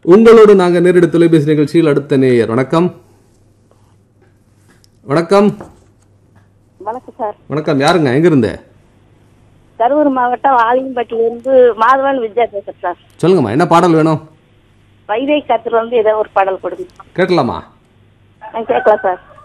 உங்களோடு நாங்கள் நேரடி தொலைபேசி நிகழ்ச்சியில் அடுத்த நேயர். வணக்கம். வணக்கம். வணக்கம் சார். வணக்கம். யாருங்க? எங்க இருந்து? கரூர் மாவட்டம் ஆலியம்பட்டியிலிருந்து மாதவன் வித்யா பேசுறேன் சார். சொல்லுங்கம்மா, என்ன பாடல் வேணும்? வைதை காத்துல ஏதோ ஒரு பாடல் கொடுங்க. கேட்கலாமா? கேட்கலாம் சார்.